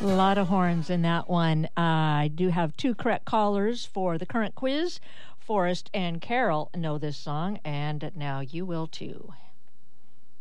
A lot of horns in that one. I do have two correct callers for the current quiz. Forrest and Carol know this song, and now you will too.